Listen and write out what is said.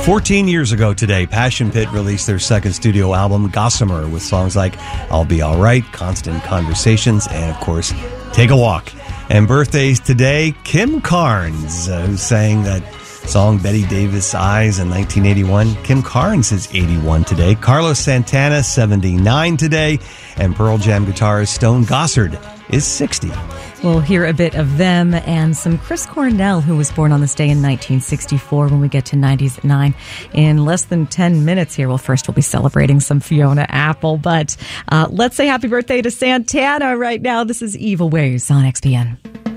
14 years ago today, Passion Pit released their second studio album, Gossamer, with songs like I'll Be Alright, Constant Conversations, and of course, Take a Walk. And birthdays today, Kim Carnes, who sang that song Betty Davis Eyes in 1981. Kim Carnes is 81 today. Carlos Santana, 79 today. And Pearl Jam guitarist Stone Gossard is 60. We'll hear a bit of them and some Chris Cornell, who was born on this day in 1964, when we get to 90s at 9 in less than 10 minutes here. Well, first we'll be celebrating some Fiona Apple, but let's say happy birthday to Santana right now. This is Evil Ways on XPN.